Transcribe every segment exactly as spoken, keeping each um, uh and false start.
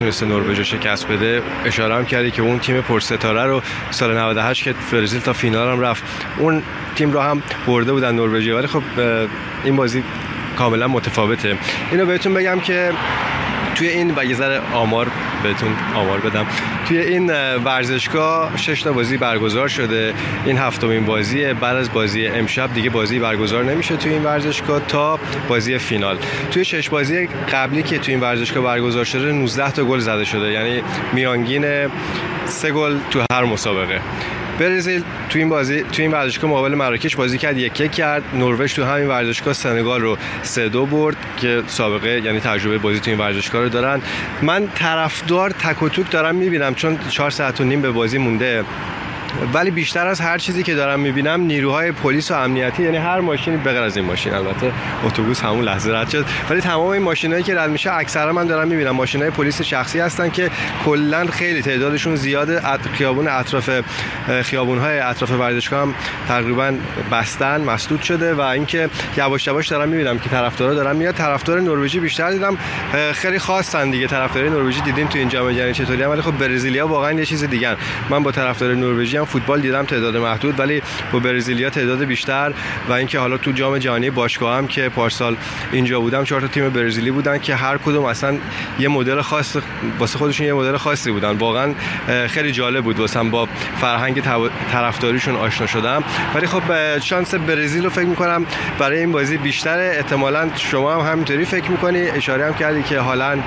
تونسته نروژ رو شکست بده. اشاره هم کردی که اون تیم پرستاره رو سال نود و هشت که برزیل تا فینال هم رفت اون تیم رو هم برده بودن نروژی، ولی خب این بازی کاملا متفاوته. اینو بهتون بگم که توی این و یه ذره آمار بهتون آمار بدم، توی این ورزشگاه شش تا بازی برگزار شده، این هفتمین بازیه. بعد از بازی امشب دیگه بازی برگزار نمیشه توی این ورزشگاه تا بازی فینال. توی شش بازی قبلی که توی این ورزشگاه برگزار شده نوزده تا گل زده شده، یعنی میانگین سه گل تو هر مسابقه. برزیل تو این بازی تو این ورزشگاه مقابل مراکش بازی کرد، یک یک کرد. نروژ تو همین ورزشگاه سنگال رو سه دو برد که سابقه یعنی تجربه بازی تو این ورزشگاه رو دارن. من طرفدار تک و توک دارم میبینم چون چهار ساعت و نیم به بازی مونده، ولی بیشتر از هر چیزی که دارم میبینم نیروهای پلیس و امنیتی، یعنی هر ماشینی به غیر از این ماشین، البته اتوبوس همون لحظه رد شد، ولی تمام این ماشینایی که رد میشه اکثرا من دارم میبینم ماشینای پلیس شخصی هستن که کلا خیلی تعدادشون زیاده. خیابون اطراف خیابون‌های اطراف ورزشگاه هم تقریبا بستن، مسدود شده و اینکه یواش یواش دارم میبینم که طرفدارا دارن میاد. طرفدار نروژی بیشتر دیدم، خیلی خاصن دیگه. طرفدارای نروژی دیدیم تو این جام جهانی چطوری، ولی خب برزیلیا واقعا یه چیز دیگه. من با طرفدار نروژی فوتبال دیدم تعداد محدود، ولی با برزیلیا تعداد بیشتر. و اینکه حالا تو جام جهانی باشگاه هم که پارسال اینجا بودم چهار تا تیم برزیلی بودن که هر کدوم اصلا یه مدل خاص واسه خودشون یه مدل خاصی بودن. واقعا خیلی جالب بود واسم با فرهنگ طرفداریشون آشنا شدم. ولی خب شانس برزیل رو فکر می‌کنم برای این بازی بیشتره. احتمالاً شما هم همینطوری فکر می‌کنی. اشاره هم کردی که هالند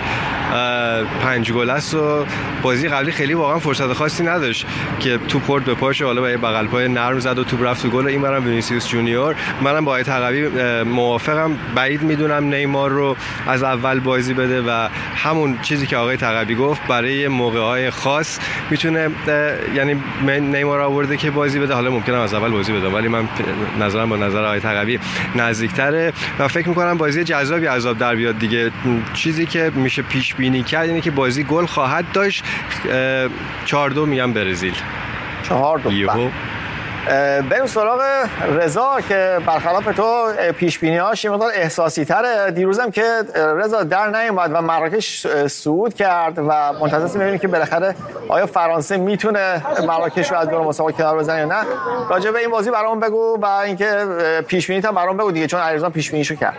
پنج گل است و بازی قبلی خیلی واقعا فرصت خاصی نداشت که توپ خورد به پاش، حالا با یه بغل پای نرم زد و توپ رفت تو گل. اینورم وینیسیوس جونیور. منم با آقای تقوی موافقم، بعید میدونم نیمار رو از اول بازی بده و همون چیزی که آقای تقوی گفت برای موقع‌های خاص میتونه، یعنی نیمار آورده که بازی بده، حالا ممکنه از اول بازی بده، ولی من نظرم با نظر آقای تقوی نزدیک‌تره و فکر می‌کنم بازی جذابی عذاب در بیاد دیگه. چیزی که میشه پیش بینی کرد اینه که بازی گل خواهد داشت. چهار دو میگم برزیل. چهار دو. بریم سراغ رضا که برخلاف تو پیش بینی‌هاش یه مقدار احساسی تره. دیروزم که رضا در نیومد و مراکش صعود کرد و منتظریم ببینیم که بالاخره آیا فرانسه میتونه مراکش رو از دور مسابقه کنار بزنه یا نه. راجع به این بازی برام بگو و اینکه پیش بینیت هم برام بگو دیگه، چون علیرضا پیش بینیشو کرد.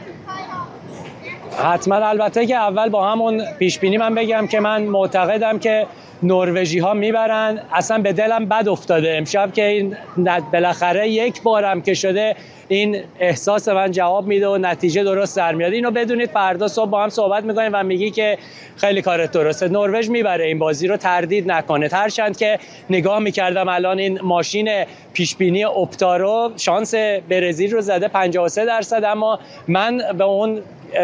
حتما البته که اول با همون پیش بینی من بگم که من معتقدم که نروژی ها میبرن. اصلا به دلم بد افتاده امشب که این بالاخره یک بارم که شده این احساس من جواب میده و نتیجه درست در میاد. اینو بدونید فردا صبح با هم صحبت میکنیم و میگی که خیلی کارت درسته. نروژ میبره این بازی رو، تردید نکنه. هرچند که نگاه میکردم الان این ماشین پیش بینی اپتارو شانس برزیل رو زده پنجاه و سه درصد، اما من به اون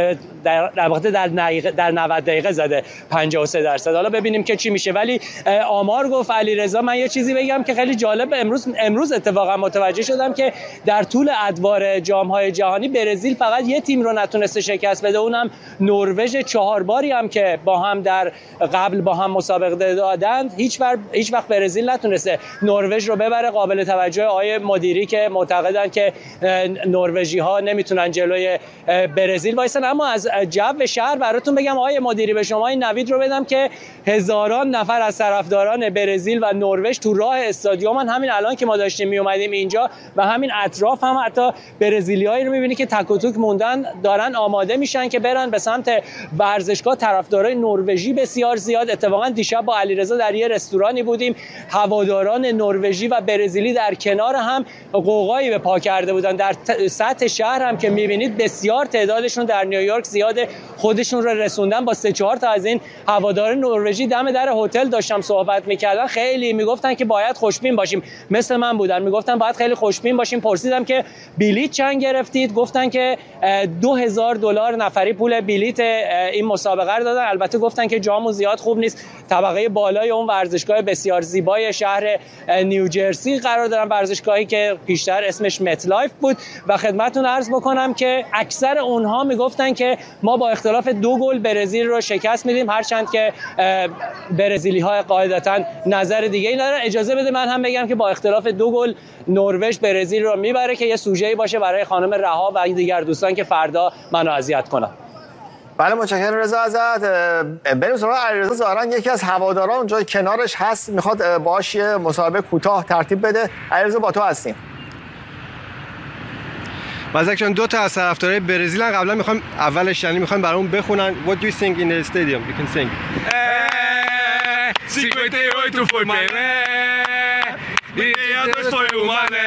در در واقع در در نود دقیقه زده پنجاه و سه درصد. حالا ببینیم که چی میشه. ولی آمار گفت علیرضا. من یه چیزی بگم که خیلی جالب، امروز امروز اتفاقا متوجه شدم که در طول ادوار جام‌های جهانی برزیل فقط یه تیم رو نتونسته شکست بده، اونم نروژ. چهار باری هم که با هم در قبل با هم مسابقه دادند هیچ وقت هیچ وقت برزیل نتونسته نروژ رو ببره. قابل توجه آقای مدیری که معتقدن که نروژی‌ها نمیتونن جلوی برزیل وایسن. اما از جو شهر براتون بگم آقای مدیری، به شما این نوید رو بدم که هزاران نفر از طرفداران برزیل و نروژ تو راه استادیومن. همین الان که ما داشتیم می اومدیم اینجا و همین اطراف هم حتی برزیلیایی رو می‌بینی که تک و توک موندن، دارن آماده میشن که برن به سمت ورزشگاه. طرفدارای نروژی بسیار زیاد. اتفاقا دیشب با علیرضا در یه رستورانی بودیم، هواداران نروژی و برزیلی در کنار هم قوقایی به پا کرده بودن. در سطح شهر هم که می‌بینید بسیار تعدادشون در نیویورک زیاده، خودشون رو رسوندن. با سه چهار تا از این هوادار نروژی دم در هتل داشتم صحبت می‌کردن، خیلی میگفتن که باید خوشبین باشیم، مثل من بودن، میگفتن باید خیلی خوشبین باشیم. پرسیدم که بلیت چند گرفتید؟ گفتن که دو هزار دلار نفری پول بلیت این مسابقه رو دادن. البته گفتن که جامو زیاد خوب نیست، طبقه بالای اون ورزشگاه بسیار زیبای شهر نیوجرسی قرار دارن، ورزشگاهی که پیشتر اسمش متلایف بود. و خدمتتون عرض بکنم که اکثر اونها میگفتن که ما با اختلاف دو گل برزیل رو شکست میدیم، هرچند که برزیلی ها قاعدتا نظر دیگه ای دارن. اجازه بده من هم بگم که با اختلاف دو گل نروژ برزیل رو میبره، که یه سوژه‌ای باشه برای خانم رها و دیگر دوستان که فردا منو اذیت کنن. بله متشکرم رضا ازت. بریم سراغ علیرضا زارن، یکی از هواداران اونجا کنارش هست، میخواد باهاش یه مصاحبه کوتاه ترتیب بده. علیرضا با تو هستیم. مزدک جان، دو تا از طرفدارای برزیل قبلا میخوام اولش یعنی میخوام برامون بخونن What do you think in the stadium? You can sing. cinquenta e oito foi Pelé, e sessenta e dois foi o Mané,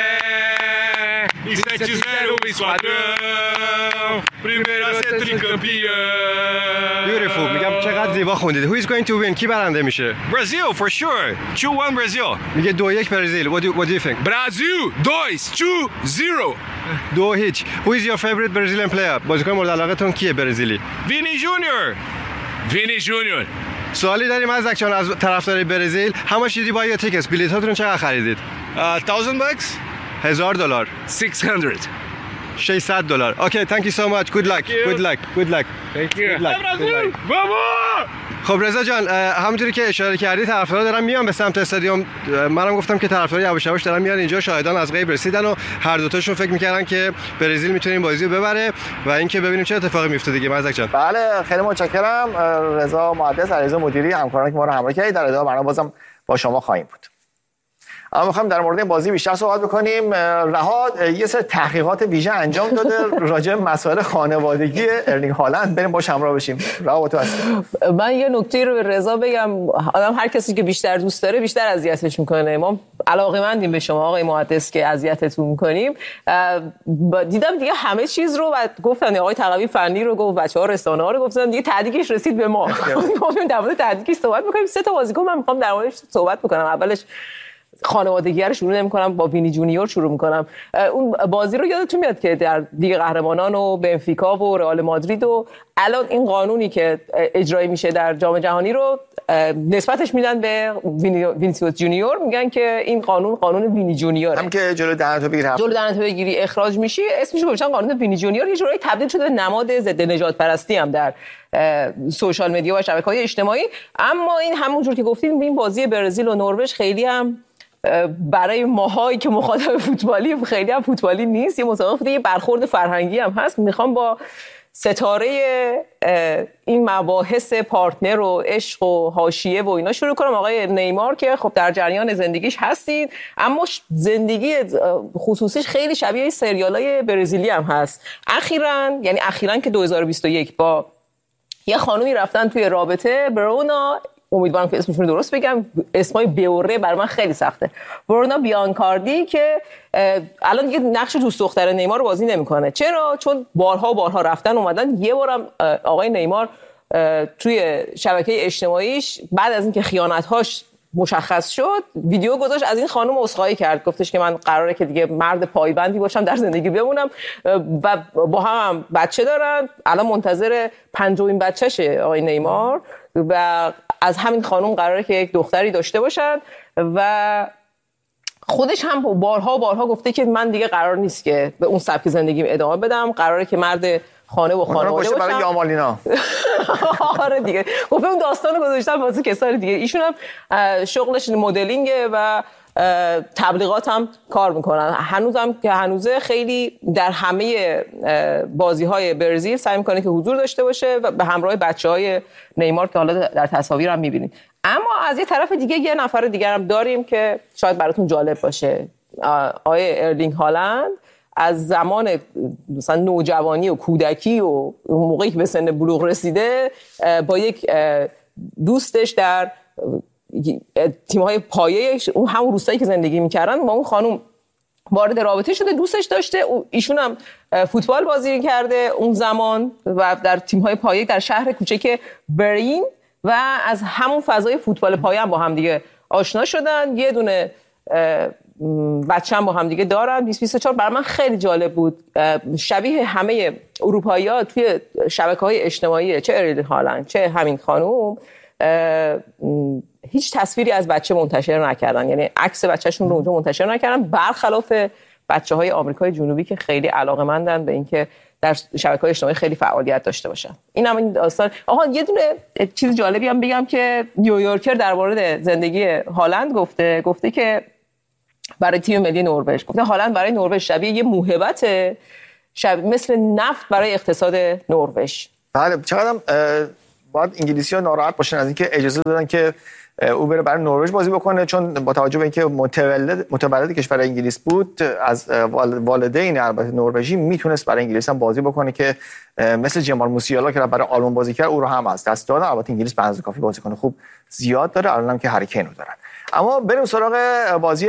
e sete a zero o Esquadrão, primeiro a ser tricampeão. Beautiful. میگم چقدر زیبا خوندید. Who is going to win? کی برنده میشه؟ Brazil for sure. two one Brazil. میگه دو یک برزیل. What do you, what do you think? Brasil dois two zero. دو هیچ. Who is your favorite Brazilian player? بازیکن مورد علاقتون کیه برزیلی؟ Vini Junior. Vini Junior. سوالی داریم از زکچان از طرفدار برزیل. How much did you buy your tickets? بلیطاتون چقدر خریدید؟ Uh, thousand bucks. هزار دلار. Six hundred. ششصد دلار. Okay, thank you so much. Good luck. Good luck. Good luck. Thank you. Good luck. Good luck. Vamos! خب رضا جان، همونجوری که اشاره کردی طرفدارا دارن میان به سمت استادیوم. منم گفتم که طرفدارا یواش یواش دارن میان اینجا. شاهدان از غیب رسیدن و هر دو تاشون فکر می‌کردن که برزیل میتونه این بازی رو ببره و اینکه ببینیم چه اتفاقی میفته دیگه. مزدک جان. بله خیلی متشکرم رضا محدث، علیرضا مدیری، همکارانی که ما رو همراه کردید. در ادامه برنامه بازم با شما خواهیم بود. اما می‌خوایم در مورد این بازی بیشتر صحبت بکنیم. رها یه سری تحقیقات ویژه انجام داده راجع به مسائل خانوادگی ارلینگ هالند. بریم باش همراه بشیم. رها با تو هستم. من یه نکته رو به رضا بگم. آدم هر کسی که بیشتر دوست داره بیشتر اذیتش میکنه. ما علاقه‌مندیم به شما آقای محدث که اذیتتون میکنیم. دیدم دیگه همه چیز رو و گفتن آقای تقوی فنی رو گفت، بچه‌ها رسانه‌ها رو گفتن، دیگه تهدیدش رسید به ما. ما در مورد تهدیدش صحبت می‌کنیم. سه تا بازیکن من می‌خوام در موردش صحبت بکنم. اولش خانوادگی رو شروع نمی‌کنم، با وینی جونیور شروع می‌کنم. اون بازی رو یادتون میاد که در لیگ قهرمانان و بنفیکا و رئال مادرید و الان این قانونی که اجرایی میشه در جام جهانی رو نسبتش میدن به وینیسیوس جونیور، میگن که این قانون قانون وینی جونیور هم که جلو دهنتو بگیری جلو دهنتو بگیری اخراج میشی، اسمش رو گذاشتن قانون وینی جونیور. یه جورایی تبدیل شده به نماد ضد نژاد پرستی هم در سوشال مدیا و شبکه‌های اجتماعی. اما این همونجور که گفتیم این بازی برزیل و نروژ خیلی هم برای ماهایی که مخاطب فوتبالی خیلی هم فوتبالی نیست، یه مسابقه یه برخورد فرهنگی هم هست. میخوام با ستاره این مباحث پارتنر و عشق و حاشیه و اینا شروع کنم. آقای نیمار که خب در جریان زندگیش هستید، اما زندگی خصوصیش خیلی شبیه این سریالای برزیلی هم هست. اخیراً یعنی اخیراً که دو هزار و بیست و یک با یه خانومی رفتن توی رابطه، برونا، امیدوارم که اسمشون رو درست بگم، اسمای بیوره برای من خیلی سخته، برونا بیانکاردی، که الان دیگه نقش دوست دختر نیمار رو بازی نمیکنه. چرا؟ چون بارها و بارها رفتن اومدن. یه بارم آقای نیمار توی شبکه اجتماعیش بعد از اینکه خیانت‌هاش مشخص شد ویدیو گذاشت، از این خانم عذرخواهی کرد، گفتش که من قراره که دیگه مرد پایبندی باشم، در زندگی بمونم و با هم, هم بچه دارن. الان منتظر پنجمین بچه‌شه آقای نیمار و از همین خانم قراره که یک دختری داشته باشن و خودش هم بارها بارها گفته که من دیگه قرار نیست که به اون سبک زندگیم ادامه بدم، قراره که مرد خانه و خانواده باشم. برای یامالینا. آره دیگه گفته اون داستانو گذاشتم واسه کسای دیگه. ایشون هم شغلش مدلینگه و تبلیغات هم کار میکنن. هنوزم که هنوزه خیلی در همه بازی‌های برزیل سعی میکنه که حضور داشته باشه و به همراه بچه‌های نیمار که حالا در تصاویر هم میبینید. اما از یه طرف دیگه یه نفر دیگه هم داریم که شاید براتون جالب باشه. آقای ارلینگ هالند از زمان مثلا نوجوانی و کودکی و موقعی که به سن بلوغ رسیده با یک دوستش در تیم‌های پایه اون همون روستایی که زندگی می‌کردن با اون خانم وارد رابطه شده، دوستش داشته. ایشون هم فوتبال بازی کرده اون زمان و در تیم‌های پایه در شهر کوچک برین و از همون فضای فوتبال پایه هم با هم دیگه آشنا شدن. یه دونه بچه هم با هم دیگه دارن بیست بیست و چهار. برای من خیلی جالب بود، شبیه همه اروپایی‌ها توی شبکه‌های اجتماعی، چه ارلینگ هالند چه همین خانم، هیچ تصویری از بچه منتشر نکردن، یعنی عکس بچه‌شون رو اونجا منتشر نکردن، برخلاف بچه‌های آمریکای جنوبی که خیلی علاقه‌مندن به اینکه در شبکه‌های اجتماعی خیلی فعالیت داشته باشن. این هم این داستان. آها یه دونه چیز جالبی هم بگم که نیویورکر در مورد زندگی هالند گفته گفته که برای تیم ملی نروژ، گفته هالند برای نروژ شبیه یه موهبته، شبیه مثل نفت برای اقتصاد نروژ بله چقدر باید انگلیسی‌ها ناراحت باشن از اینکه اجازه دادن که او بره برای نروژ بازی بکنه، چون با توجه به اینکه متولد متولد کشور انگلیس بود از والدین البته نروژی میتونست برای انگلیس هم بازی بکنه که مثل جمال موسیالا که برای آلمان بازی کرد او رو هم از دست دادن. البته انگلیس به اندازه کافی بازیکن خوب زیاد داره، الان هم که هری کین رو دارن. اما بریم سراغ بازی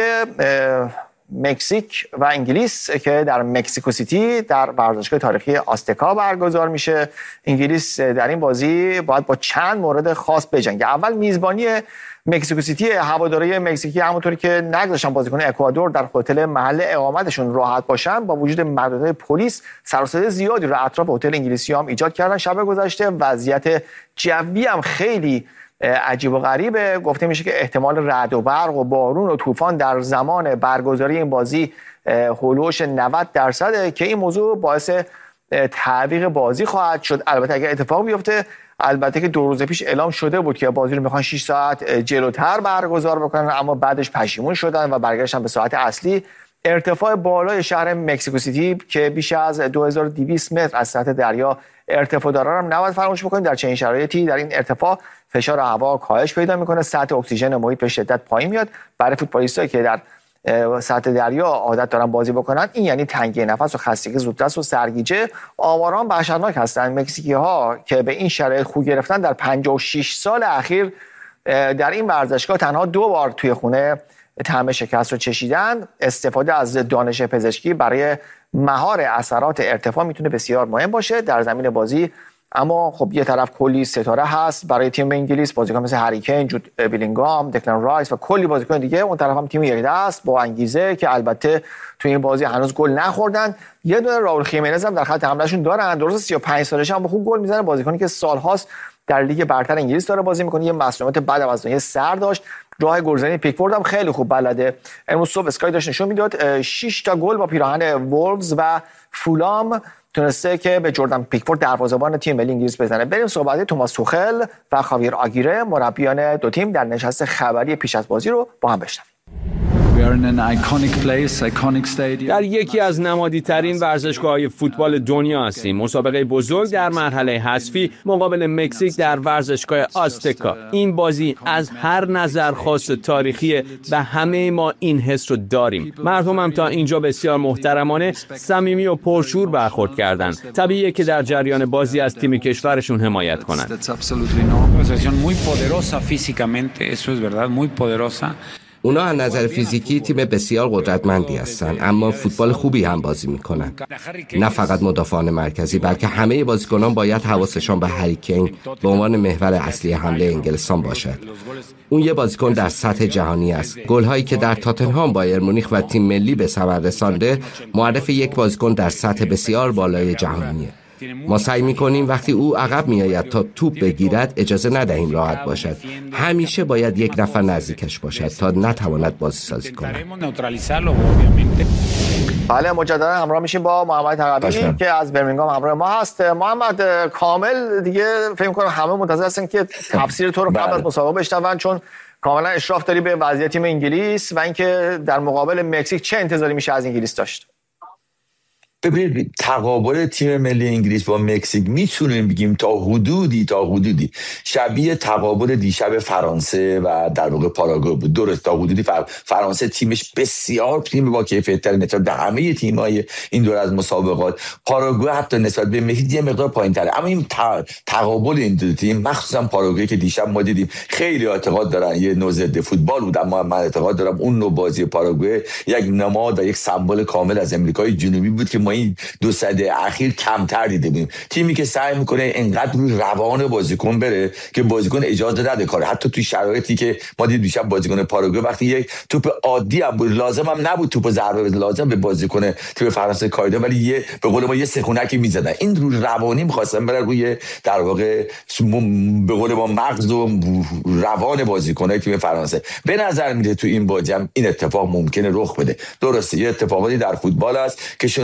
مکزیک و انگلیس که در مکزیکو سیتی در ورزشگاه تاریخی آستکا برگزار میشه. انگلیس در این بازی باید با چند مورد خاص بجنگه. اول میزبانی مکزیکو سیتی، هواداری مکزیکی همونطوری که نگذاشتن بازیکن اکوادور در هتل محل اقامتشون راحت باشن با وجود محدودیت پلیس سر و صدای زیادی رو اطراف هتل انگلیسی هم ایجاد کردن. شب گذشته وضعیت جوی هم خیلی عجیب و غریبه. گفته میشه که احتمال رعد و برق و بارون و طوفان در زمان برگزاری این بازی هولوش نود درصده که این موضوع باعث تعویق بازی خواهد شد. البته اگر اتفاق بیفته، البته که دو روز پیش اعلام شده بود که بازی رو میخوان شش ساعت جلوتر برگزار بکنن، اما بعدش پشیمون شدن و برگشتن به ساعت اصلی. ارتفاع بالای شهر مکزیکو سیتی که بیش از دو هزار و دویست متر از سطح دریا ارتفاع داره هم نباید فراموش بکنیم. در چنین شرایطی در این ارتفاع فشار هوا کاهش پیدا میکنه، سطح اکسیژن محیط به شدت پایین میاد. برای فوتبالیستایی که در سطح دریا عادت دارن بازی بکنن این یعنی تنگی نفس و خستگی زودرس و سرگیجه. آماران وحشتناک هستن. مکزیکی ها که به این شرایط خو گرفتن در پنجاه و شش سال اخیر در این ورزشگاه تنها دو بار توی خونه طعم شکست رو چشیدن. استفاده از دانش پزشکی برای مهار اثرات ارتفاع میتونه بسیار مهم باشه در زمین بازی. اما خب یه طرف کلی ستاره هست برای تیم انگلیس، بازیکن مثل هری کین، جود بیلینگام، دکلن رایس و کلی بازیکن دیگه. اون طرف هم تیم یک دست با انگیزه که البته توی این بازی هنوز گل نخوردن. یه دونه راول خیمنز هم در خط حملهشون دارن، درست سی و پنج سالشه هم خوب گل میزنه، بازیکنی که سالهاست در لیگ برتر انگلیس داره بازی میکنه. یه مسئولیت بعد از دنیای سر داشت، راه گلزنی پیکفورد هم خیلی خوب بلده. امروز صبح اسکای داشت نشون میداد شش تا گل با پیراهن وولفز و فولام تونسته که به جردن پیکفورد دروازه‌بان تیم ملی انگلیس بزنه. بریم صحبت توماس توخل و خاویر آگیره مربیان دو تیم در نشست خبری پیش از بازی رو با هم بشنویم. در یکی از نمادی‌ترین ورزشگاه‌های فوتبال دنیا هستیم. مسابقه بزرگ در مرحله حذفی مقابل مکزیک در ورزشگاه آستکا. این بازی از هر نظر خاص تاریخی و همه ما این حس رو داریم. مردم هم تا اینجا بسیار محترمانه، صمیمی و پرشور برخورد کردند. طبیعیه که در جریان بازی از تیم کشورشون حمایت کنند. اونا از نظر فیزیکی تیم بسیار قدرتمندی هستن، اما فوتبال خوبی هم بازی میکنن. نه فقط مدافعان مرکزی بلکه همه بازیکنان باید حواسشان به هری کین به عنوان محور اصلی حمله انگلستان باشد. اون یه بازیکن در سطح جهانی است. گل‌هایی که در تاتنهام، بایر مونیخ و تیم ملی به ثمر رسانده معرف یک بازیکن در سطح بسیار بالای جهانیه. ما سعی می‌کنیم وقتی او عقب می‌آید تا توپ بگیرد اجازه ندهیم راحت باشد. همیشه باید یک نفر نزدیکش باشد تا نتواند بازی سازی کند. بله مجددا همراه میشیم با محمد تقوی که از برمینگام همراه ما هست. محمد کامل دیگه فکر کنم همه منتظر هستن که تفسیر تو رو قبل از مسابقه بشنون، چون کاملا اشراف داری به وضعیت تیم انگلیس و اینکه در مقابل مکزیک چه انتظاری میشه از انگلیس داشت. ببینید تقابل تیم ملی انگلیس با مکزیک میتونیم بگیم تا حدودی تا حدودی شبیه تقابل دیشب فرانسه و در واقع پاراگوئه بود. درست تا حدودی فر... فرانسه تیمش بسیار تیم با کیفیت‌تر نسبت به همه تیم‌های این دور از مسابقات. پاراگوئه حتی نسبت به مکزیک یه مقدار پایین‌تره، اما این ت... تقابل این دو تیم مخصوصا پاراگوئه که دیشب ما دیدیم خیلی اعتقاد دارن یه نوع ضد فوتبال بود، اما من اعتقاد دارم اون نوع بازی پاراگوئه یک نماد و یک سمبل کامل از امریکای جنوبی بود که ما این دو سده اخیر کمتر دیده بودیم. تیمی که سعی میکنه انقدر روی روان بازیکن بره که بازیکن اجازه نده کار. حتی توی شرایطی که ما دیدیم دیشب بازیکن پاراگوئه وقتی یک توپ عادی هم بود، لازم هم نبود توپ ضربه بده، لازم به بازیکن تیم فرانسه کایده، ولی یه به قول ما یه سکونکی میزدن. این روی روانی می‌خواستن برن روی در واقع به قول ما مغز و روان بازیکن‌های تیم فرانسه. به نظر میاد تو این بازی هم این اتفاق ممکنه رخ بده. درسته یه اتفاقاتی در فوتبال است که شما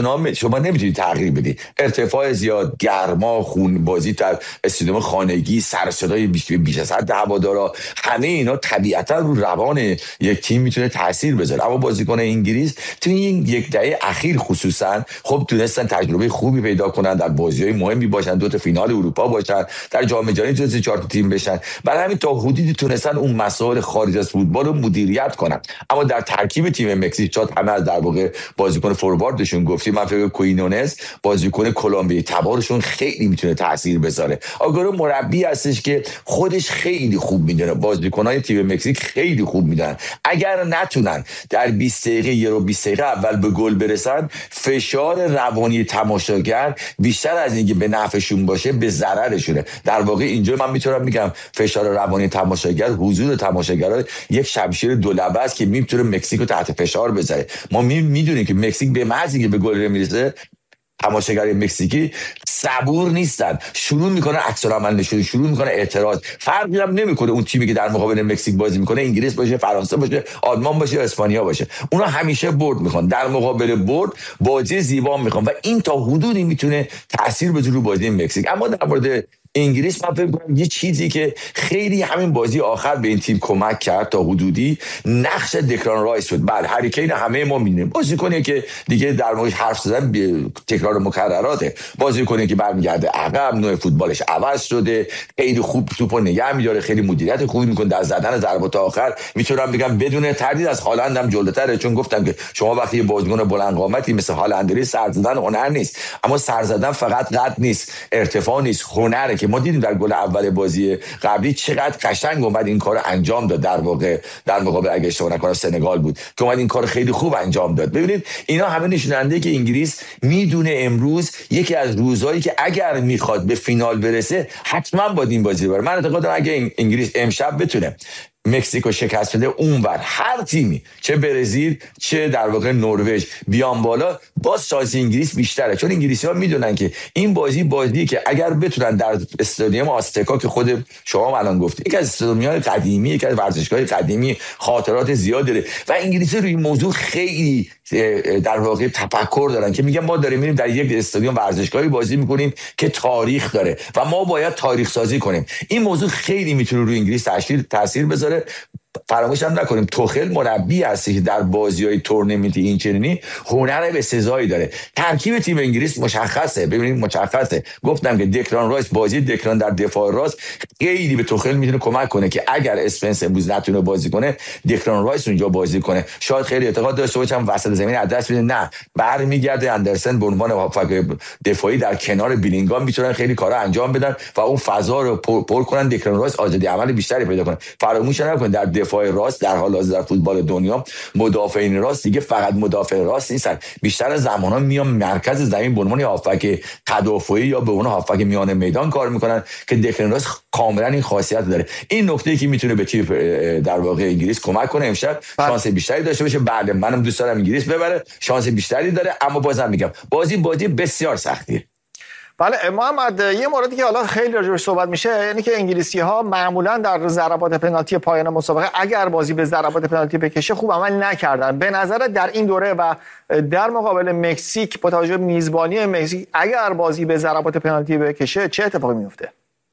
شما نمیتونید تغییر بدید. ارتفاع زیاد، گرما، خون بازی در استادیوم خانگی، سر صدای بیش از حد هوادارا، همه اینا طبیعتا رو روان یک تیم میتونه تاثیر بذاره. اما بازیکن انگلیس تو این یک دهه اخیر خصوصا خب تونستن تجربه خوبی پیدا کنن، در بازی‌های مهمی باشن، دو تا فینال اروپا باشن، در جام جهانی جزو چهار تا تیم بشن. برای همین تا حدودی تونستن اون مسائل خارج از فوتبال رو مدیریت کنن. اما در ترکیب تیم مکزیک شاید همه از در واقع بازیکن فورواردشون گفتیم، من فکر کوینونز بازیکن کلمبیا تبارشون خیلی میتونه تاثیر بذاره. آگورو مربی هستش که خودش خیلی خوب میدونه، بازیکن‌های تیم مکزیک خیلی خوب میدونن. اگر نتونن در بیست دقیقه یا بیست دقیقه اول به گل برسن، فشار روانی تماشاگر بیشتر از اینکه به نفعشون باشه به ضررشونه. در واقع اینجا من میتونم میگم فشار روانی تماشاگر، حضور تماشاگرها یک شمشیر دولبه است که میتونه مکزیک رو تحت فشار بذاره. ما میدونیم که مکزیک به محض اینکه به گل نمیرسه، تماشاگر مکزیکی صبور نیستن، شروع میکنن عکس العمل نشون، شروع میکنن اعتراض. فرقی هم نمیکنه اون تیمی که در مقابل مکزیک بازی میکنه انگلیس باشه، فرانسه باشه، آلمان باشه یا اسپانیا باشه، اونا همیشه برد میخوان، در مقابل برد بازی زیبا میخوان و این تا حدودی میتونه تاثیر بذاره رو بازی مکزیک. اما در مورد انگلیس من فکر می‌کنم یه چیزی که خیلی همین بازی آخر به این تیم کمک کرد تا حدودی نقش دکلان رایس بود. بعد هری کین همه ما می‌دونیم بازیکنی که دیگه در موردش حرف زدن تکرار مکرراته، بازیکنی که برمیگرده عقب، نوع فوتبالش عوض شده، خیلی خوب توپو نگه می‌داره، خیلی مدیریت خوبی می‌کنه در زدن ضربات آخر. میتونم بگم بدون تردید از هالند هم جلوتره، چون گفتم که شما وقتی بازیکن بلند قامتی مثل هالندری سر زدن هنر نیست، اما سر زدن فقط قد نیست، ارتفاع نیست، هنره که ما دیدیم در گل اول بازی قبلی چقدر قشنگ اومد این کارو انجام داد. در واقع در مقابل اگه اشتباه نکنم سنگال بود که اومد این کار خیلی خوب انجام داد. ببینید اینا همه نشوننده که انگلیس میدونه امروز یکی از روزایی که اگر میخواد به فینال برسه حتما باید این بازی ببره. من اعتقاد دارم اگه انگلیس امشب بتونه مکزیکو شکست بده، اونور هر تیمی چه برزیل چه در واقع نروژ بیان بالا، باز شانس انگلیس بیشتره، چون انگلیسی‌ها میدونن که این بازی بازی که اگر بتونن در استادیوم آستکا که خود شما الان گفتید یکی از استادیوم‌های قدیمی، یکی از ورزشگاه‌های قدیمی، خاطرات زیاد داره و انگلیسی روی این موضوع خیلی در واقع تفکر دارن که میگن ما داریم میریم در یک استادیوم ورزشگاهی بازی میکنیم که تاریخ داره و ما باید تاریخ سازی کنیم. این موضوع خیلی میتونه روی انگلیس تاثیر تاثیر بذاره. فراموش هم نکنیم توخل مربی هستی که در بازی‌های تورنمنتی این چنینی هنر به سزایی داره. ترکیب تیم انگلیس مشخصه، ببینید مشخصه. گفتم که دکلان رایس، بازی دکلان در دفاع راست خیلی به توخل میتونه کمک کنه که اگر اسپنس امروز نتونه بازی کنه، دکلان رایس اونجا بازی کنه. شاید خیلی اعتقاد داشته باشم وسط زمین از دست بده، نه، برمیگرده اندرسن به عنوان هافک دفاعی در کنار بیلینگام میتونن خیلی کارا انجام بدن و اون فضا رو پر, پر کنن، دکلان رایس آزادی عمل بیشتری پیدا کنه. فراموش نکنید در دفاع راست در حال حاضر در فوتبال دنیا مدافعین راست دیگه فقط مدافع راست نیستن، بیشتر از زمانا میان مرکز زمین به عنوان هافک تدافعی یا به عنوان هافک میان میدان کار میکنن که دکلان رایس کاملا این خاصیت داره. این نکته که میتونه به تیم در واقع انگلیس کمک کنه امشب شانس بیشتری داشته باشه. بله منم دوست دارم انگلیس ببره، شانس بیشتری داره، اما بازم میگم بازی بازی بسیار سختیه. بله محمد، یه موردی که حالا خیلی راجعش صحبت میشه یعنی که انگلیسی‌ها معمولا در ضربات پنالتی پایان مسابقه اگر بازی به ضربات پنالتی بکشه خوب عمل نکردن. به نظر در این دوره و در مقابل مکزیک با توجه به میزبانی مکزیک اگر بازی به ضربات پنالتی بکشه چه اتفاقی میفته؟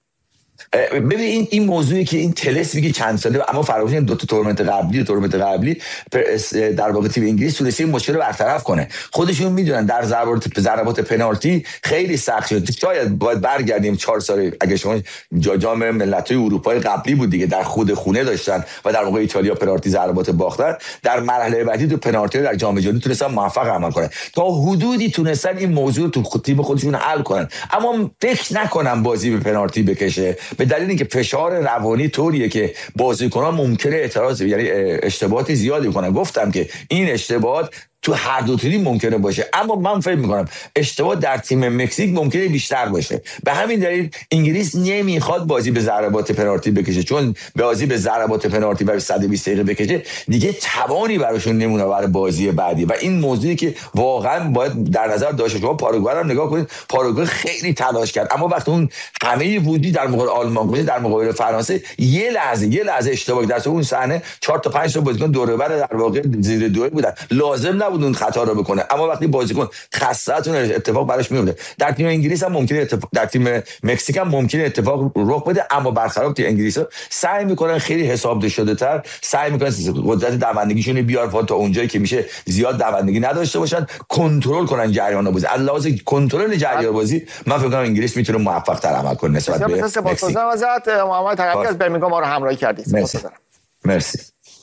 ببین این این موضوعی که این تلس میگه چند ساله، اما فراموش نکنید دو تا تورنمنت قبلی تورنمنت قبلی در واقع تیم انگلیس تونسته این مشکل رو برطرف کنه. خودشون میدونن در ضربات ضربات پنالتی خیلی سخت شد. شاید باید برگردیم چهار سال اگه شما جام ملت‌های اروپای قبلی بود دیگه، در خود خونه داشتن و در موقع ایتالیا پنالتی ضربات باختن، در مرحله بعدی تو پنالتی در جام جهانی تونستن موفق عمل کنن، تا حدودی تونستن این موضوع تو تیم خودشون حل کنن. اما فکر نکنم بازی به پنالتی بکشه، به دلیل اینکه فشار روانی طوریه که بازیکنان ممکنه اعتراض یعنی اشتباهات زیادی کنن. گفتم که این اشتباهات تو هر دو تیم ممکنه باشه، اما من فکر میکنم اشتباه در تیم مکزیک ممکنه بیشتر باشه. به همین دلیل انگلیس نمیخواد بازی به ضربات پنالتی بکشه، چون بازی به ضربات پنالتی برای صد و بیست دقیقه بکشه دیگه توانی براشون نمونه برای بازی بعدی و این موضوعی که واقعا باید در نظر داشته. شما پاراگوئه رو نگاه کنید، پاراگوئه خیلی تلاش کرد، اما وقتی اون همه وجودی در مقابل آلمان بود، در مقابل فرانسه یه لحظه یه لحظه اشتباه در اون صحنه چهار تا پنج تا بازیکن دور و بر در واقع زیر دو بودن، لازم نبود اون خطا رو بکنه، اما وقتی بازیکن خسته‌تون اتفاق براش میفته. در تیم انگلیس هم ممکنه اتفاق، در تیم مکزیک هم ممکنه اتفاق رخ بده، اما برخلاف تیم انگلیس سعی میکنن خیلی حساب شده تر، سعی میکنن قدرت دوندگیشون بیار تا اونجایی که میشه زیاد دوندگی نداشته باشن، کنترل کنن جریان بازی. از لحاظ کنترل جریان بازی من فکر کنم انگلیس میتونه موفق تر عمل کنه نسبت به مکزیک. ازت محمد تقوی از برمینگام ما رو همراهی کردید. مرسی. مرسی.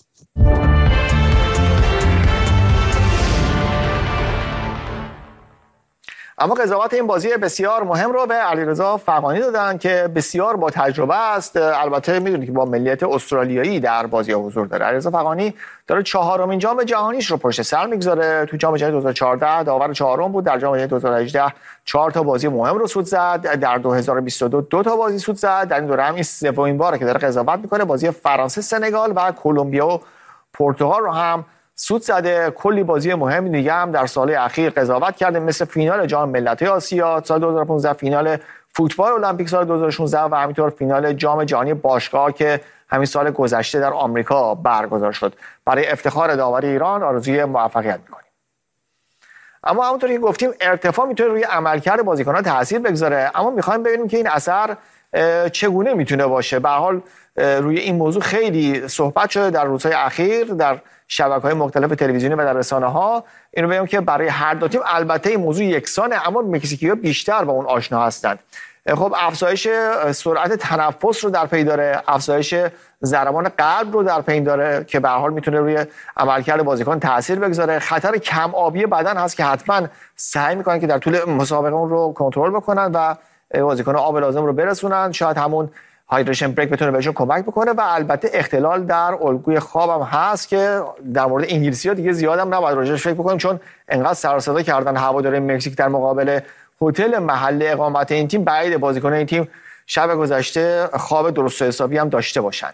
اما قضاوت این بازی بسیار مهم رو به علیرضا فغانی دادن که بسیار با تجربه است. البته میدونید که با ملیت استرالیایی در بازی حضور داره. علیرضا فغانی داره چهارمین جام جهانیش رو پشت سر میگذاره. تو جام جهانی دو هزار و چهارده داور چهارم بود، در جام جهانی دو هزار و هجده چهار تا بازی مهم رو سود زد، در دو هزار و بیست و دو دو تا بازی سود زد. در این دوره هم این سومین باره که داره قضاوت میکنه. بازی فرانسه، سنگال و کلمبیا و پرتغال رو هم سود زده. کلی بازی مهم دیگه هم در سال اخیر قضاوت کرده، مثل فینال جام ملت‌های آسیا سال دو هزار و پانزده، فینال فوتبال المپیک سال دو هزار و شانزده و همینطور فینال جام جهانی باشگاه که همین سال گذشته در آمریکا برگزار شد. برای افتخار داوری ایران آرزوی موفقیت می‌کنیم. اما همونطور که گفتیم ارتفاع میتونه روی عملکرد بازیکنان تاثیر بگذاره، اما می‌خوایم ببینیم که این اثر چگونه میتونه باشه. به هر حال روی این موضوع خیلی صحبت شده در روزهای اخیر در شبکه‌های مختلف تلویزیونی و در رسانه‌ها. اینو بگم که برای هر دو تیم البته این موضوع یکسانه، اما مکزیکی‌ها بیشتر با اون آشنا هستند. خب افزایش سرعت تنفس رو در پی داره، افزایش ضربان قلب رو در پی داره که به هر حال میتونه روی عملکرد بازیکن تاثیر بگذاره. خطر کم آبی بدن هست که حتما سعی میکنن که در طول مسابقه اون رو کنترل بکنن و بازیکن آب لازم رو برسونن. شاید همون هایدریشن بریک بتونه بهشون کمک بکنه. و البته اختلال در الگوی خوابم هست که در مورد انگلیسی‌ها دیگه زیادم نباید راجعش فکر بکنیم، چون انقدر سر و صدا کردن هواداری مکزیک در مقابل هتل محل اقامت این تیم، بعید بازیکن این تیم شب گذشته خواب درست و حسابی هم داشته باشند.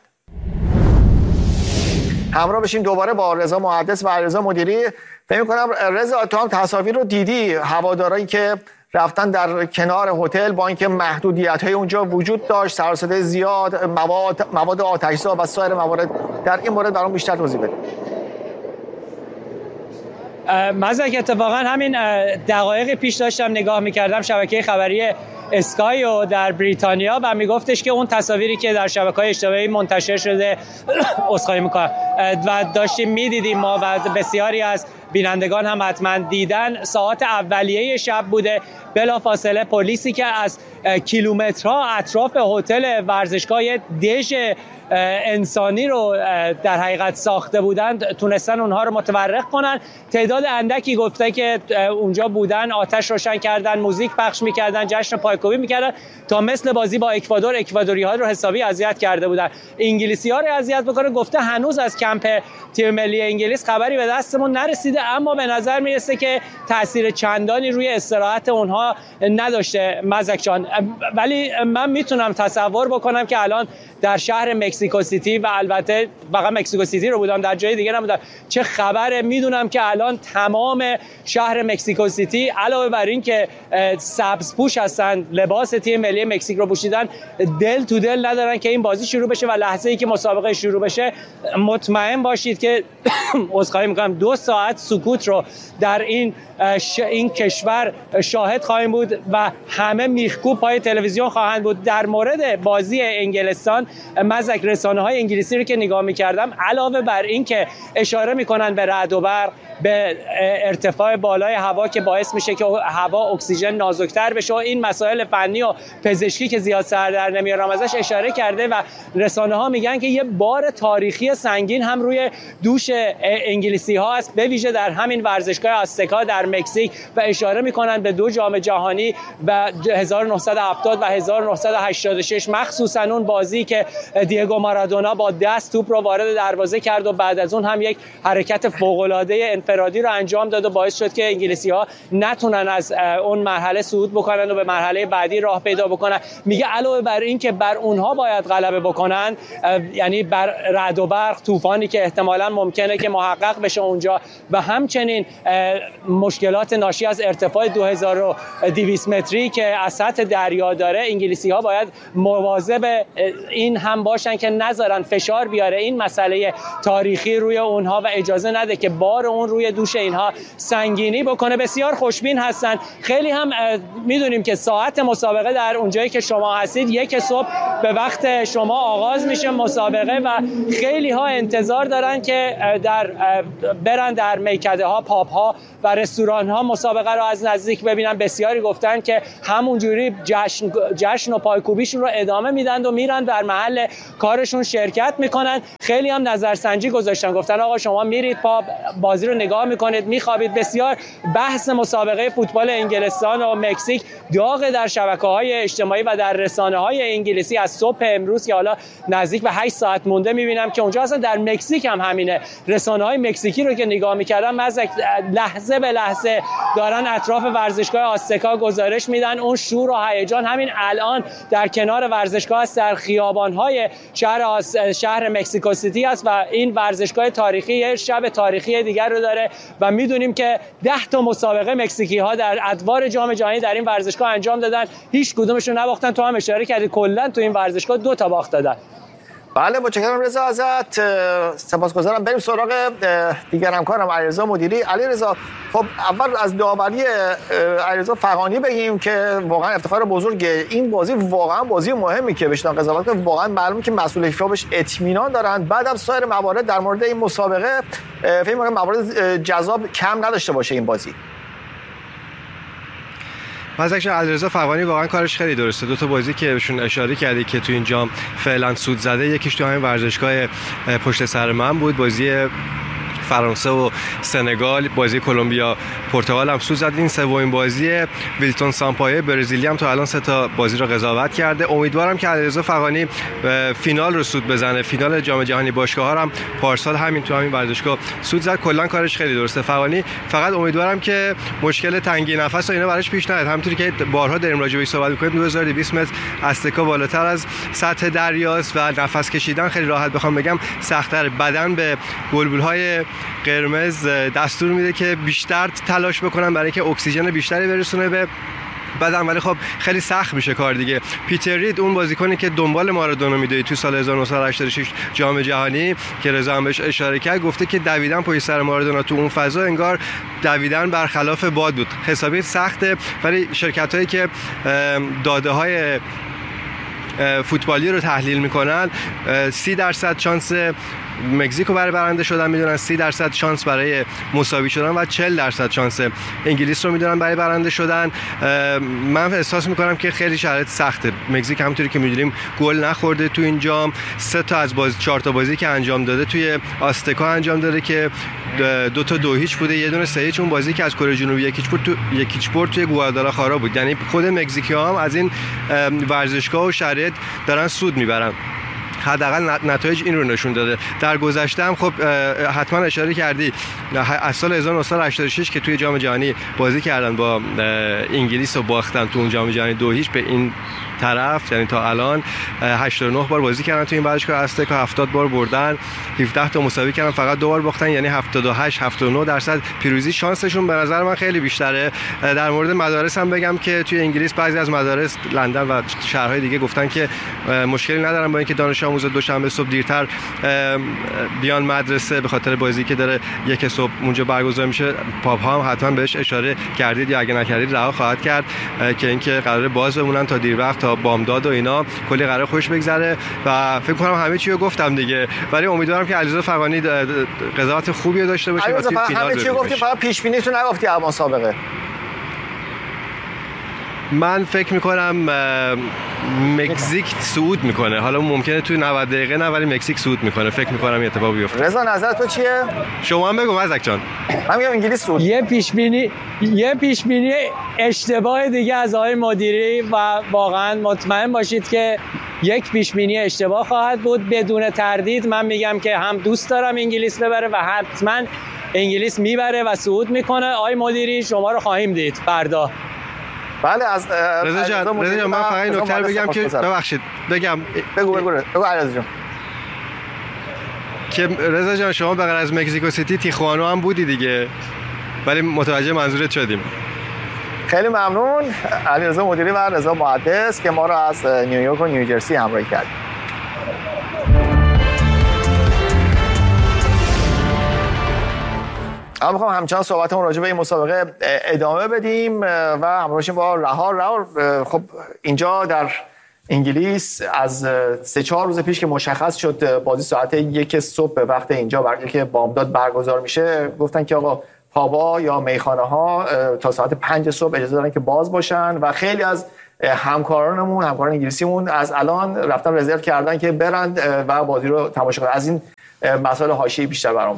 همراه بشیم دوباره با رضا محدث و علیرضا مدیری. فکر می‌کنم رضا تو هم تصاویر رو دیدی، هوادارایی که رفتن در کنار هتل با اینکه محدودیت‌های اونجا وجود داشت، سر و صدای زیاد، مواد مواد آتش‌زا و سایر موارد. در این مورد برام بیشتر توضیح بده. مزک اتفاقا همین دقایق پیش داشتم نگاه می‌کردم شبکه خبری اسکای و در بریتانیا و میگفتش که اون تصاویری که در شبکه‌های اجتماعی منتشر شده اسخای می‌کنم و داشتیم می‌دیدیم ما و بسیاری از بینندگان هم حتما دیدن، ساعات اولیه شب بوده. بلافاصله پلیسی که از کیلومترها اطراف هتل ورزشگاه دژ انسانی رو در حقیقت ساخته بودند تونستن اونها رو متورق کنن. تعداد اندکی گفته که اونجا بودن آتش روشن کردن، موزیک پخش میکردن، جشن پایکوبی میکردن تا مثل بازی با اکوادور اکوادوری ها رو حسابی اذیت کرده بودن. انگلیسی ها رو اذیت بکنه. گفته هنوز از کمپ تیم ملی انگلیس خبری به دستمون نرسیده، اما به نظر میرسه که تاثیر چندانی روی استراحت اونها نداشته مزک جان. ولی من میتونم تصور بکنم که الان در شهر مکزیکو سیتی و البته فقط مکزیکو سیتی رو بودم، در جای دیگه نبودم، چه خبره. میدونم که الان تمام شهر مکزیکو سیتی علاوه بر این که سبز پوش هستن، لباس تیم ملی مکزیک رو پوشیدن، دل تو دل ندارن که این بازی شروع بشه و لحظه ای که مسابقه شروع بشه مطمئن باشید که عذرخواهی میکنم دو ساعت سکوت رو در این ش... این کشور شاهد خواهیم بود و همه میخکوب پای تلویزیون خواهند بود. در مورد بازی انگلستان مزک رسانه‌های انگلیسی رو که نگاه می‌کردم علاوه بر این که اشاره می‌کنن به رعد و برق، به ارتفاع بالای هوا که باعث میشه که هوا اکسیژن نازک‌تر بشه و این مسائل فنی و پزشکی که زیاد سر در نمیارم ازش اشاره کرده و رسانه‌ها میگن که یه بار تاریخی سنگین هم روی دوش انگلیسی‌ها است، به ویژه در همین ورزشگاه آستکا در مکزیک و اشاره می‌کنن به دو جام جهانی و هزار و نهصد و هفتاد و هزار و نهصد و هشتاد و شش، مخصوصا اون بازی که دیگو مارادونا با دست توپ رو وارد دروازه کرد و بعد از اون هم یک حرکت فوق‌العاده انفرادی رو انجام داد و باعث شد که انگلیسی‌ها نتونن از اون مرحله صعود بکنن و به مرحله بعدی راه پیدا بکنن. میگه علاوه بر این که بر اونها باید غلبه بکنن، یعنی بر رعد و برق، طوفانی که احتمالاً ممکنه که محقق بشه اونجا و همچنین مشکلات ناشی از ارتفاع دو هزار و دویست متری که از سطح دریا داره، انگلیسی‌ها باید مواظب این هم باشن که که نذارن فشار بیاره این مسئله تاریخی روی اونها و اجازه نده که بار اون روی دوش اینها سنگینی بکنه. بسیار خوشبین هستن. خیلی هم میدونیم که ساعت مسابقه در اونجایی که شما هستید یک صبح به وقت شما آغاز میشه مسابقه و خیلی ها انتظار دارن که در برن در میکده ها، پاب ها و رستوران ها مسابقه رو از نزدیک ببینن. بسیاری گفتن که همونجوری جشن جشن و پایکوبیشون رو ادامه میدن و میرن در محل کارشون شرکت میکنن. خیلی هم نظرسنجی گذاشتن، گفتن آقا شما میرید پاب بازی رو نگاه میکنید میخوابید. بسیار بحث مسابقه فوتبال انگلستان و مکزیک داغ در شبکه‌های اجتماعی و در رسانه‌های انگلیسی از صبح امروز که حالا نزدیک به هشت ساعت مونده میبینم که اونجا اصلا در مکزیک هم همینه. رسانه‌های مکزیکی رو که نگاه میکردم از لحظه به لحظه دارن اطراف ورزشگاه آستکا گزارش میدن. اون شور و هیجان همین الان در کنار ورزشگاه است، در خیابان‌های شهر آس... شهر مکزیکو سیتی است و این ورزشگاه تاریخی شب تاریخی دیگر رو داره و میدونیم که ده تا مسابقه مکزیکی ها در ادوار جام جهانی در این ورزشگاه انجام دادن، هیچ کدومشون نباختن. تو هم اشاره کردی کلا تو این ورزشگاه دو تا باخت دادن. بله متشکرم رضا ازت، سپاسگزارم. بریم سراغ دیگر همکارم علیرضا مدیری. علیرضا خب اول از داوری علیرضا فغانی بگیم که واقعا افتخار بزرگه. این بازی واقعا بازی مهمی که بهش قضاوت کنه، واقعا معلومه که مسئول فیفا بهش اطمینان دارن. بعدم سایر موارد در مورد این مسابقه فکر می‌کنم موارد جذاب کم نداشته باشه این بازی. مثلا علیرضا فغانی واقعا کارش خیلی درسته. دو تا بازی که بهشون اشاره کردی که تو این جام فعلا سود زده، یکیش تو همین ورزشگاه پشت سر من بود، بازی فرانسه و سنگال، بازی کلمبیا پرتغال هم سود زد. این سومین بازی ویلتون سامپایه برزیلی هم تا الان سه تا بازی رو قضاوت کرده. امیدوارم که علیرضا فغانی فینال رو سود بزنه. فینال جام جهانی باشگاه‌ها هم پارسال همین تو همین ورزشگاه سود زد. کلا کارش خیلی درسته فغانی. فقط امیدوارم که مشکل تنگی نفس و اینا براش پیش نیاد. همونطوری که بارها داریم راجع بهش صحبت می‌کنیم، دو هزار و دویست متر آستکا بالاتر از سطح دریاست و نفس کشیدن خیلی راحت بخوام بگم سخت‌تر. بدن به بلبل‌های قرمز دستور میده که بیشتر تلاش بکنن برای اینکه اکسیژن بیشتری برسونه به بدن، ولی خب خیلی سخت میشه کار دیگه. پیتر رید اون بازیکنی که دنبال مارادونا میدوید تو سال هزار و نهصد و هشتاد و شش جام جهانی که رضا هم بهش اشاره کرد، گفته که دویدن پشت سر مارادونا تو اون فضا انگار دویدن برخلاف باد بود. حسابی سخته، ولی شرکتایی که داده های فوتبالی رو تحلیل میکنن سی درصد شانس مکزیکو برای برنده شدن میدونن، سی درصد شانس برای مساوی شدن و چهل درصد شانس انگلیس رو میدونن برای برنده شدن. من احساس میکنم که خیلی شرایط سخته. مکزیک همونطوری که میدونیم گل نخورده تو این جام، سه تا از بازی چهار تا بازی که انجام داده توی آستکا انجام داده که دو تا دو هیچ بوده، یه دونه سه هیچ اون بازی که از کره جنوبی یکیچ برد تو یکیچ برد توی گوادالاخارا بود. یعنی خود مکزیکی‌ها هم از این ورزشگاه و شرایط دارن سود میبرن. حداقل نتایج این رو نشون داده. در گذشته هم خب حتما اشاره کردی از سال هزار و نهصد و هشتاد و شش که توی جام جهانی بازی کردن با انگلیس و باختن تو اون جام جهانی دو هیچ به این طرف، یعنی تا الان هشتاد و نه بار بازی کردن تو این ورزشگاه آستکا، هفتاد بار بردن، هفده تا مساوی کردن، فقط دو بار باختن، یعنی هفتاد و هشت هفتاد و نه درصد پیروزی. شانسشون به نظر من خیلی بیشتره. در مورد مدارس هم بگم که توی انگلیس بعضی از مدارس لندن و شهرهای دیگه گفتن که مشکلی ندارن با اینکه دانش آموزا دوشنبه صبح دیرتر بیان مدرسه به خاطر بازی که داره یک صبح اونجا برگزار میشه. پاپ ها هم حتما بهش اشاره کردید یا اگه نکردید رها خواهد کرد که اینکه قراره باز بمونن تا دیر وقت تا بامداد و اینا، کلی قرار خوش بگذره و فکر کنم همه چی رو گفتم دیگه. ولی امیدوارم که علیرضا فغانی قضاوت خوبی رو داشته باشه و توی فینال همه چی گفتی، فقط پیش بینی تو نگفتی از مسابقه. من فکر میکنم مکزیک صعود میکنه. حالا ممکنه توی نود دقیقه نه، ولی مکزیک صعود میکنه. فکر میکنم این اتفاق بیفته. رضا نظر تو چیه؟ شما هم بگو مزک جان. من میگم انگلیس صعود. یه پیش بینی یه پیش بینی اشتباه دیگه از آقای مدیری و واقعا مطمئن باشید که یک پیش بینی اشتباه خواهد بود. بدون تردید من میگم که هم دوست دارم انگلیس ببره و حتما انگلیس میبره و صعود میکنه. آقای مدیری شما رو خواهیم دید فردا. بله از رضا جان، رضا جان من فقط این نکته رو بگم که ببخشید بگم بگو بگو بگو علیرضا جان که رضا جان شما بغیر از مکزیکو سیتی تیخوانو هم بودی دیگه، ولی متوجه منظورت شدیم. خیلی ممنون علیرضا مدیری و رضا محدث که ما رو از نیویورک و نیوجرسی همراهی کردید. ما می‌خوام همچنان صحبتمون راجع به این مسابقه ادامه بدیم و همراه باشیم با رهار. رهار خب اینجا در انگلیس از سه چهار روز پیش که مشخص شد بازی ساعت یک صبح به وقت اینجا برای که بامداد برگزار میشه، گفتن که آقا پابا یا میخانه ها تا ساعت پنج صبح اجازه دارن که باز باشن و خیلی از همکارانمون همکاران انگلیسیمون از الان رفتن رزرو کردن که برن و بازی رو تماشا کنن. از این مسائل حاشیه‌ای بیشتر برام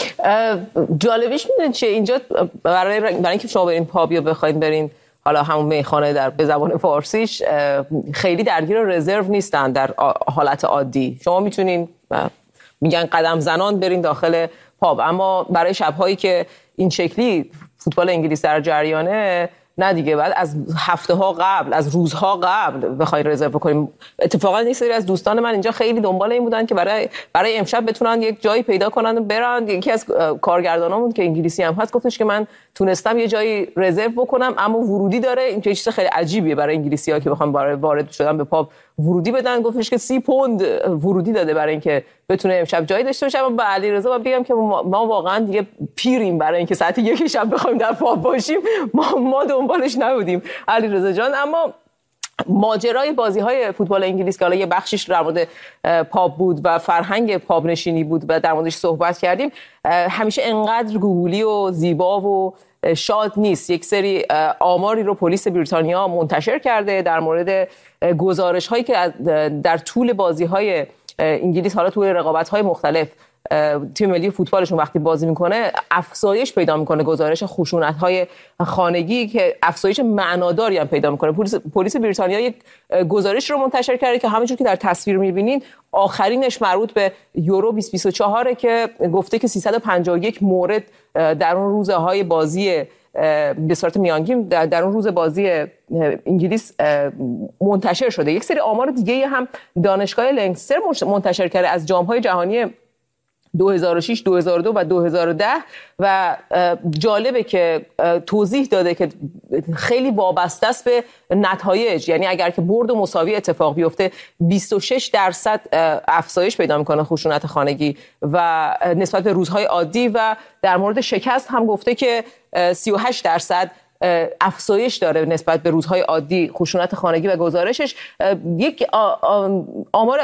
بده. جالبیش میدونید چیه اینجا برای برای اینکه شما برین پاب یا بخواید برین حالا همون میخانه در به زبان فارسیش خیلی درگیر رزرو نیستن در حالت عادی. شما میتونین میگن قدم زنان برین داخل پاب، اما برای شب‌هایی که این شکلی فوتبال انگلیس در جریانه نه دیگه، بعد از هفته ها قبل از روزها قبل بخوای رزرو کنیم. اتفاقا یک سری از دوستان من اینجا خیلی دنبال این بودن که برای برای امشب بتونن یک جایی پیدا کنن و برن. یکی از کارگردانامون که انگلیسی هم هست گفتش که من تونستم یه جایی رزرو بکنم اما ورودی داره. این چیز خیلی عجیبیه برای انگلیسی‌ها که بخوام برای وارد شدن به پاب ورودی بدن. گفتش که سی پوند ورودی داده برای اینکه بتونه امشب جایی داشته باشه. اما به علیرضا بگم که ما, ما واقعا دیگه پیریم برای اینکه ساعت یک شب بخوایم در پاب باشیم. ما ما دنبالش نبودیم علیرضا جان. اما ماجرای بازی‌های فوتبال انگلیس که حالا یه بخشش در مورد پاب بود و فرهنگ پاب نشینی بود و در موردش صحبت کردیم، همیشه انقدر گوگلی و زیبا و شاد نیست. یک سری آماری رو پلیس بریتانیا منتشر کرده در مورد گزارش هایی که در طول بازی های انگلیس، حالا طول رقابت های مختلف، تیم ملی فوتبالشون وقتی بازی میکنه افزایش پیدا میکنه. گزارش خشونت های خانگی که افزایش معناداری هم پیدا میکنه. پلیس پلیس بریتانیا یک گزارش رو منتشر کرده که همونجور که در تصویر میبینین آخرینش مربوط به یورو بیست بیست و چهار که گفته که سیصد و پنجاه و یک مورد در اون روزهای بازی به صورت میانگین در, در اون روز بازی انگلیس منتشر شده. یک سری آمار دیگه هم دانشگاه لنکستر منتشر کرده از جام‌های جهانی دو هزار و شش، دو هزار و دو و دو هزار و ده و جالبه که توضیح داده که خیلی وابسته است به نتایج. یعنی اگر که برد و مساوی اتفاق بیفته بیست و شش درصد افزایش پیدا میکنه خشونت خانگی و نسبت به روزهای عادی، و در مورد شکست هم گفته که سی و هشت درصد افزایش داره نسبت به روزهای عادی خشونت خانگی و گزارشش. یک آمار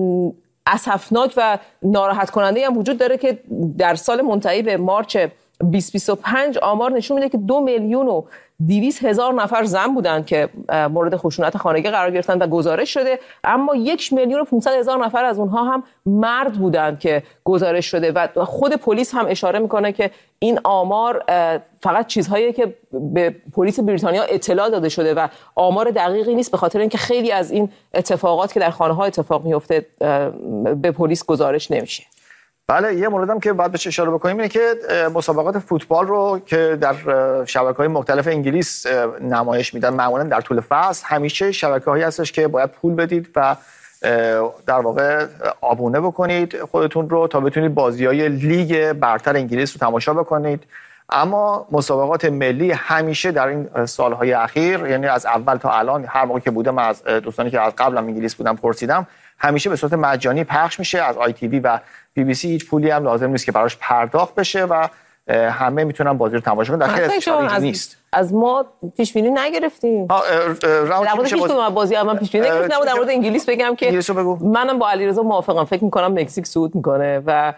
اسفناک و ناراحت کننده هم وجود داره که در سال منتهی به مارچ بیست بیست و پنج آمار نشون میده که دو میلیون و دویست هزار نفر زن بودن که مورد خشونت خانگی قرار گرفتن و گزارش شده، اما یک میلیون و پانصد هزار نفر از اونها هم مرد بودن که گزارش شده. و خود پلیس هم اشاره میکنه که این آمار فقط چیزهایی که به پلیس بریتانیا اطلاع داده شده و آمار دقیقی نیست، به خاطر اینکه خیلی از این اتفاقات که در خانه ها اتفاق میفته به پلیس گزارش نمیشه. بله، یه موردم که باید بهش اشاره بکنیم اینه که مسابقات فوتبال رو که در شبکه‌های مختلف انگلیس نمایش میدن معمولا در طول فصل همیشه شبکه‌هایی هستش که باید پول بدید و در واقع آبونه بکنید خودتون رو تا بتونید بازی‌های لیگ برتر انگلیس رو تماشا بکنید. اما مسابقات ملی همیشه در این سالهای اخیر، یعنی از اول تا الان، هر موقع که بودم از دوستانی که از قبلم انگلیس بودم پرسیدم، همیشه به صورت مجانی پخش میشه از آی تی وی و بی بی سی. هیچ پولی هم لازم نیست که براش پرداخت بشه و همه میتونن بازی رو تماشا کنن. در خیلی از کشورها نیست. از ما پیش بینی نگرفتیم. در مورد هیچ کدوم بازی هم پیش بینی نگرفتیم. اما در مورد انگلیس بگم که منم با علیرضا موافقم. فکر می‌کنم مکزیک صعود میکنه و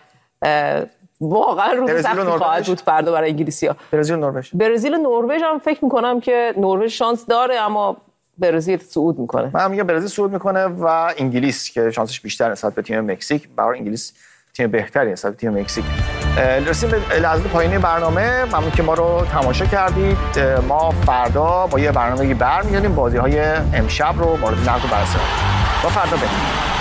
واقعا روز سختی خواهد بود فردا برای انگلیسی‌ها. برزیل و نروژ. برزیل و نروژ هم فکر می‌کنم که نروژ شانس داره، اما برزیل صعود میکنه. من میگم برزیل صعود میکنه و انگلیس که شانسش بیشتر نسبت به تیم مکزیک. برای انگلیس تیم بهتری نسبت به تیم مکزیک. رسیدیم به لحظه پایانی برنامه. ممنون که ما رو تماشا کردید. ما فردا با یه برنامه‌ای برمیگردیم، بازی‌های امشب رو مورد نظر بررسی کنیم. با فردا بریم.